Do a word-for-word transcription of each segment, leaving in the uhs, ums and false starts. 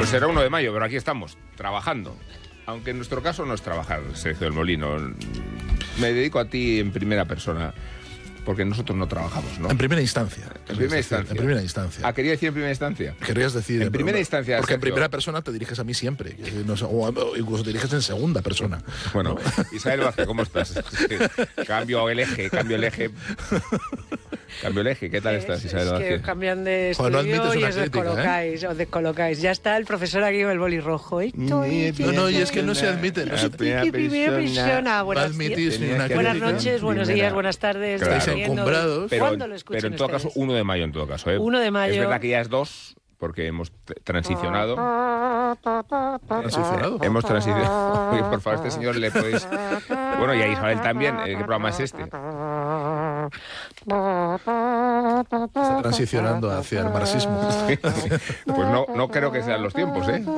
Pues será uno de mayo, pero aquí estamos, trabajando. Aunque en nuestro caso no es trabajar, Sergio del Molino. Me dedico a ti en primera persona, porque nosotros no trabajamos, ¿no? En primera instancia. En primera instancia. En primera instancia. Ah, quería decir en primera instancia. Querías decir... En primera pero, instancia, porque Sergio. en primera persona te diriges a mí siempre. No, o incluso te diriges en segunda persona. Bueno, Isabel Vázquez, ¿cómo estás? Cambio el eje, cambio el eje... Cambio el eje, ¿qué tal estás, Isabel Vázquez? Es que cambian de estudio Joder, no y una os crítica, descolocáis, ¿eh? os descolocáis. Ya está el profesor aquí con el boli rojo. ¿eh? No, no, y es que no se admite. No se Primera persona. Buenas, no admitís ni una buenas crítica. noches, buenos días, buenas tardes. Claro. Estáis encumbrados. Pero, ¿Cuándo lo escuchan pero en todo ustedes? caso, uno de mayo en todo caso, ¿eh? uno de mayo. Es verdad que ya es dos, porque hemos t- transicionado. ¿Transicionado? Hemos transicionado. Oye, por favor, este señor le podéis... Bueno, y a Isabel también. ¿eh? ¿Qué programa es este? Está transicionando hacia el marxismo. Pues no, no creo que sean los tiempos, ¿eh?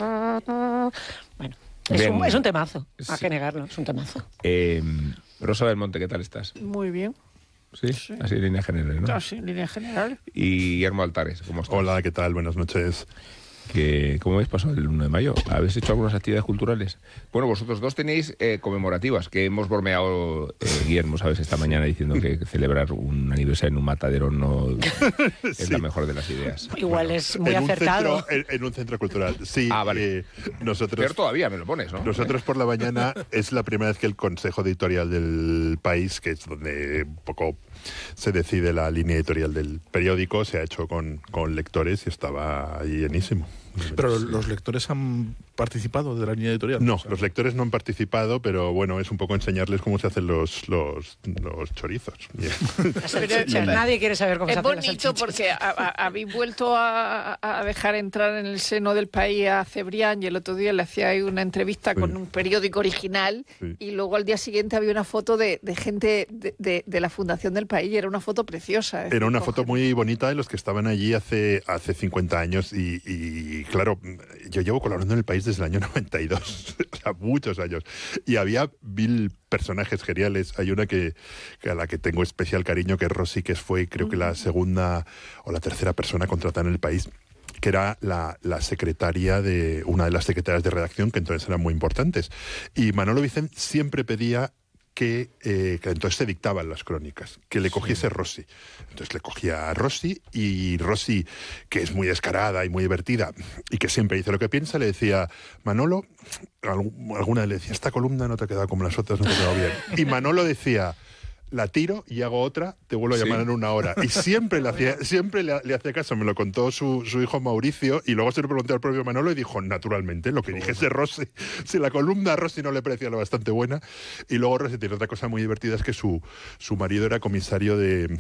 Bueno, es Bien. un, es un temazo. Sí. Hay que negarlo, es un temazo. eh Rosa del Monte, ¿qué tal estás? Muy bien. ¿Sí? Sí. Así en línea general, ¿no? Así, en línea general. Y Guillermo Altares, ¿cómo estás? Hola, ¿qué tal? Buenas noches. Que, ¿Cómo habéis pasado el uno de mayo? ¿Habéis hecho algunas actividades culturales? Bueno, vosotros dos tenéis eh, conmemorativas, que hemos bromeado, eh, Guillermo, ¿sabes? Esta mañana diciendo que celebrar un aniversario en un matadero no es Sí. la mejor de las ideas. Igual es muy en acertado. Un centro, en, en un centro cultural. Sí, Ah, vale. eh, nosotros, Pero todavía me lo pones, ¿no? nosotros por la mañana es la primera vez que el Consejo Editorial del País, que es donde un poco se decide la línea editorial del periódico, se ha hecho con, con lectores y estaba ahí llenísimo. Pero los lectores han participado de la línea editorial. No, O sea, los lectores no han participado, pero bueno, es un poco enseñarles cómo se hacen los, los, los chorizos. Bien. Las salchichas. Nadie quiere saber cómo Es se hacen las bonito salchichas. porque a- a- habéis vuelto a, a dejar entrar en el seno del país a Cebrián, y el otro día le hacía ahí una entrevista Sí. con un periódico original, Sí. y luego al día siguiente había una foto de, de gente de, de- de la Fundación del País, y era una foto preciosa. es Era una decir, foto coger- muy bonita de los que estaban allí hace, hace cincuenta años y, y, claro, yo llevo colaborando en el País desde el año noventa y dos, o sea, muchos años. Y había mil personajes geniales. Hay una que, que a la que tengo especial cariño, que es Rosy, que fue creo que la segunda o la tercera persona contratada en el País, que era la, la secretaria de, una de las secretarias de redacción, que entonces eran muy importantes. Y Manolo Vicent siempre pedía que, eh, que entonces se dictaban las crónicas, que le cogiese Rosy. Entonces le cogía a Rosy, y Rosy, que es muy descarada y muy divertida y que siempre dice lo que piensa, le decía: Manolo, algu- alguna le decía, esta columna no te ha quedado como las otras, no te ha quedado bien. Y Manolo decía: la tiro y hago otra, te vuelvo a llamar Sí. en una hora. Y siempre le hacía, siempre le, le hacía caso. Me lo contó su, su hijo Mauricio, y luego se lo pregunté al propio Manolo y dijo, naturalmente, lo que dijese Rosy. Si la columna a Rosy no le parecía lo bastante buena. Y luego Rosy tiene otra cosa muy divertida, es que su, su marido era comisario de,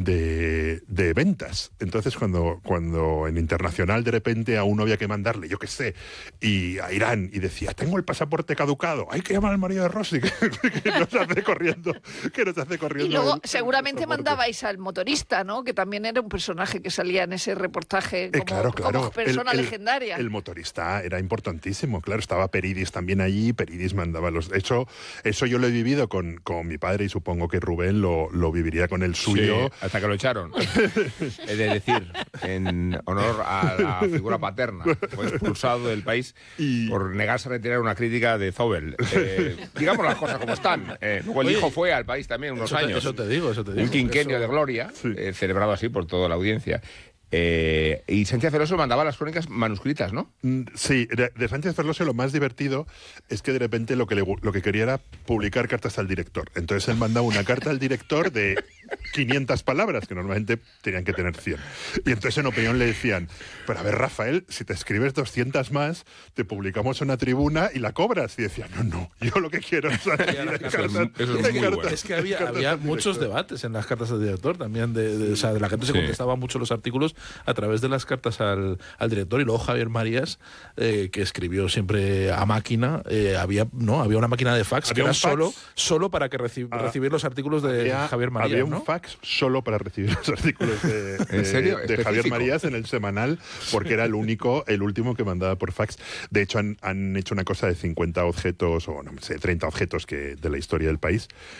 de, de ventas. Entonces, cuando, cuando en Internacional de repente a uno había que mandarle, yo qué sé, y a Irán, y decía, tengo el pasaporte caducado, hay que llamar al marido de Rosy, que, que nos hace corriendo, que nos hace corriendo. Y luego el- el seguramente pasaporte. mandabais al motorista, ¿no? Que también era un personaje que salía en ese reportaje Eh, como, claro, claro. como persona El- el- legendaria. El motorista era importantísimo, claro. Estaba Peridis también allí, Peridis mandaba los... Eso, eso yo lo he vivido con, con mi padre, y supongo que Rubén lo, lo viviría con el suyo. Sí, hasta que lo echaron. Es de decir, en honor a la figura paterna. Fue expulsado del país Y- por negarse a retirar una crítica de Zobel. Eh, digamos las cosas como están. Eh, luego el Oye, hijo fue al país también unos eso te- años. eso te digo, eso te digo. Un quinquenio Eso- de gloria, Sí. eh, celebrado así por toda la audiencia. Eh, y Sánchez Ferroso mandaba las crónicas manuscritas, ¿no? Mm, Sí, de, de Sánchez Ferlosio lo más divertido es que de repente lo que, le gu- lo que quería era publicar cartas al director. Entonces él mandaba una carta al director de quinientas palabras, que normalmente tenían que tener cien. Y entonces en opinión le decían, pero a ver, Rafael, si te escribes doscientas más, te publicamos una tribuna y la cobras. Y decía, no, no, yo lo que quiero es... Eso es- eso es muy bueno. Es que había, cartas había al muchos director. debates en las cartas del director también. De, de- o sea, de la gente se Sí. contestaba mucho los artículos a través de las cartas al, al director. Y luego Javier Marías, eh, que escribió siempre a máquina, eh, había no había una máquina de fax que Había era un fax. solo, solo para que reci- Ah, recibir los artículos de Había- Javier Marías. Había un ¿no? fax solo para recibir los artículos de, de- serio? de Javier ¿Específico? Marías en el semanal, porque era el único, el último que mandaba por fax. De hecho, han, han hecho una cosa de cincuenta objetos, o no sé, treinta objetos que, de la historia del país.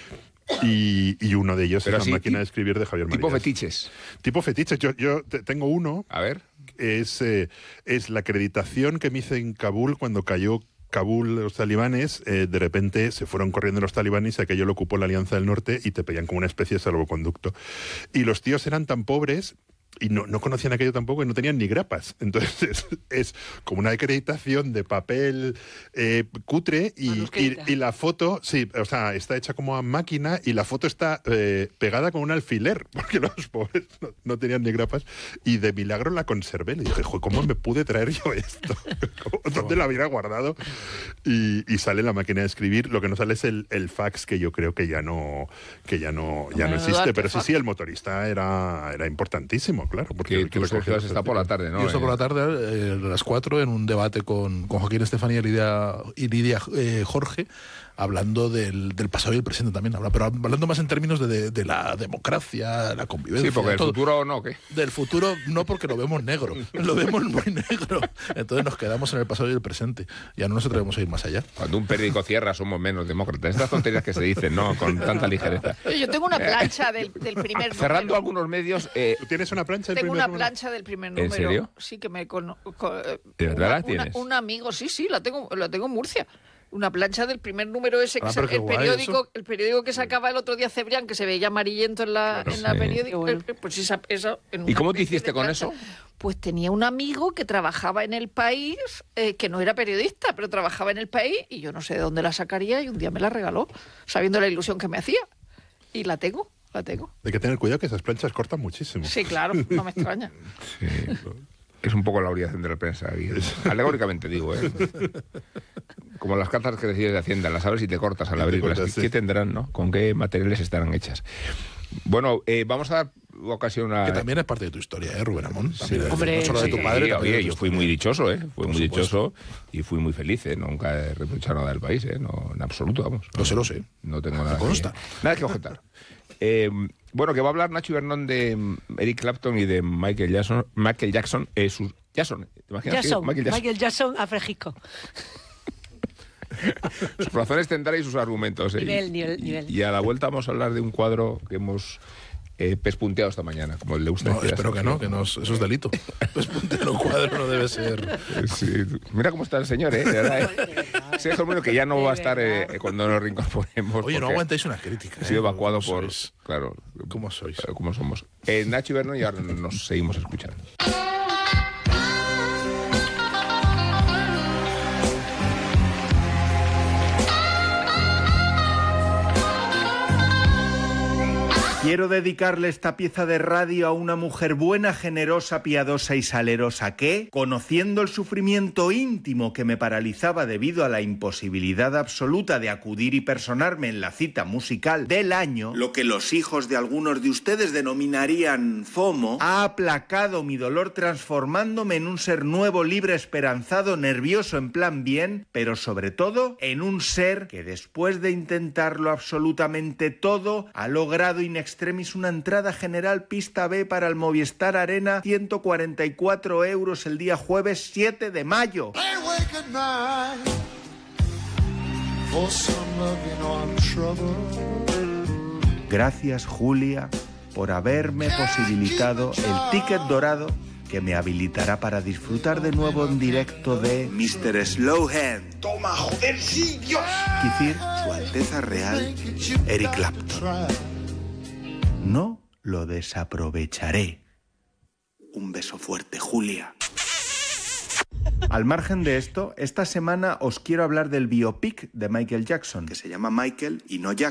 Y, y uno de ellos Pero es así, la máquina ti- de escribir de Javier Marías. Tipo fetiches. Tipo fetiches. Yo, yo te- tengo uno. A ver. Es, eh, es la acreditación que me hice en Kabul cuando cayó Kabul, los talibanes. Eh, de repente se fueron corriendo los talibanes y aquello lo ocupó la Alianza del Norte y te pedían como una especie de salvoconducto. Y los tíos eran tan pobres y no, no conocían aquello tampoco y no tenían ni grapas. Entonces es, es como una acreditación de papel eh, cutre y, y, Manuscrita. y la foto, sí, o sea, está hecha como a máquina y la foto está eh, pegada con un alfiler, porque los pobres no, no tenían ni grapas y de milagro la conservé. Le dije, "Joder, ¿cómo me pude traer yo esto? ¿Dónde la hubiera guardado?" Y, y sale la máquina de escribir. Lo que no sale es el, el fax, que yo creo que ya no, que ya no, ya no Menudo existe. Pero sí, artefacto. sí, el motorista era, era importantísimo, claro. Porque Que el que tú, recogía Sergio, has las estado por la tarde, ¿no? Yo estoy por Eh, la tarde, eh, a las cuatro, en un debate con, con Joaquín Estefanía y Lidia, y Lidia eh, Jorge, hablando del, del pasado y el presente también, habla- pero hablando más en términos de, de- de la democracia, la convivencia. Sí, porque el todo. futuro no, ¿qué? Del futuro no, porque lo vemos negro, lo vemos muy negro. Entonces nos quedamos en el pasado y el presente. Ya no nos atrevemos a ir más allá. Cuando un periódico cierra somos menos demócratas. Estas tonterías que se dicen, ¿no? Con tanta ligereza. Oye, Yo tengo una plancha del, del primer Cerrando número. algunos medios... eh, ¿Tú tienes una plancha? del Tengo primer una número? plancha del primer ¿En número. serio? Sí, que me cono- co- eh, ¿De verdad una- la una- tienes? Un amigo, sí, sí, la tengo, la tengo en Murcia. Una plancha del primer número ese, que Ah, sa- pero qué el, guay periódico, eso. el periódico que sacaba el otro día Cebrián, que se veía amarillento en la, Claro, en la sí. periódico. Qué bueno. eh, Pues esa, esa- en ¿Y una cómo te especie hiciste de con plancha. eso? Pues tenía un amigo que trabajaba en El País, eh, que no era periodista, pero trabajaba en El País, y yo no sé de dónde la sacaría, y un día me la regaló, sabiendo la ilusión que me hacía. Y la tengo, la tengo. Hay que tener cuidado, que esas planchas cortan muchísimo. Sí, claro, no me extraña. Sí. Es un poco la obligación de la prensa. Guillermo. Alegóricamente digo, ¿eh? Como las cartas que recibes de Hacienda, las sabes si te cortas al Y te abrirlas. cortas, ¿Qué, sí. qué tendrán, no? ¿Con qué materiales estarán hechas? Bueno, eh, vamos a dar ocasión a... Que también es parte de tu historia, ¿eh, Rubén Amón? También es- Hombre, no solo de tu Sí, padre, también oye, de tu yo fui historia. muy dichoso, ¿eh? Fui Por muy supuesto. dichoso y fui muy feliz, ¿eh? Nunca he reprochado nada del país, ¿eh? No, en absoluto, vamos. Lo sé, lo sé. No tengo nada, Me consta. que, nada que objetar. Eh, bueno, que va a hablar Nacho Ibernón de mm, Eric Clapton y de Michael Jackson. Michael Jackson, eh, sus, Jackson, ¿te imaginas? Jackson, Sí, Michael Jackson. Michael Jackson a Fresco. Sus razones tendrá y sus argumentos. ¿eh? Nivel, Y- nivel, y, nivel. y a la vuelta vamos a hablar de un cuadro que hemos eh, pespunteado esta mañana, como le gusta No, decir a espero que Sergio. no, que no, es- eso es delito. Pues ponte en un cuadro, no debe ser. Sí, mira cómo está el señor, ¿eh? De verdad, ¿eh? Sergio Hermano, que ya no De va a estar eh, verdad. cuando nos reincorporemos. Oye, no porque aguantáis una crítica. Ha sido ¿eh? evacuado ¿Cómo por... sois? Claro. ¿Cómo sois? Claro, ¿Cómo somos? Eh, Nacho Ibernón, y ahora nos seguimos escuchando. Quiero dedicarle esta pieza de radio a una mujer buena, generosa, piadosa y salerosa que, conociendo el sufrimiento íntimo que me paralizaba debido a la imposibilidad absoluta de acudir y personarme en la cita musical del año, lo que los hijos de algunos de ustedes denominarían FOMO, ha aplacado mi dolor transformándome en un ser nuevo, libre, esperanzado, nervioso en plan bien, pero sobre todo en un ser que después de intentarlo absolutamente todo, ha logrado in extremis una entrada general pista B para el Movistar Arena, ciento cuarenta y cuatro euros el día jueves siete de mayo. Gracias, Julia, por haberme posibilitado el ticket dorado que me habilitará para disfrutar de nuevo en directo de mister Slowhand. ¡Toma, joder, sí, Dios! Quicir, Su Alteza Real, Eric Clapton. No lo desaprovecharé. Un beso fuerte, Julia. Al margen de esto, esta semana os quiero hablar del biopic de Michael Jackson, que se llama Michael y no Jackson.